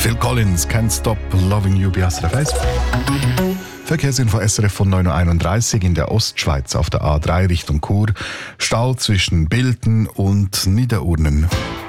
Phil Collins, Can't Stop Loving You bei SRF 1. Verkehrsinfo SRF von 9.31 Uhr in der Ostschweiz auf der A3 Richtung Chur. Stau zwischen Bilten und Niederurnen.